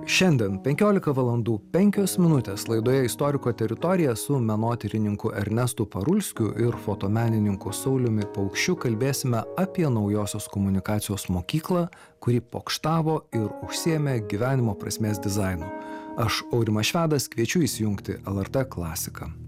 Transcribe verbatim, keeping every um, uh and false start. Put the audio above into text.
Šiandien penkiolika valandų penkios minutės laidoje Istoriko teritorija su menotyrininku Ernestu Parulskiu ir fotomenininku Sauliumi Paukščiu kalbėsime apie naujosios komunikacijos mokyklą, kuri pokštavo ir užsiėmė gyvenimo prasmės dizainu. Aš, Aurimas Švedas, kviečiu įsijungti L R T klasiką.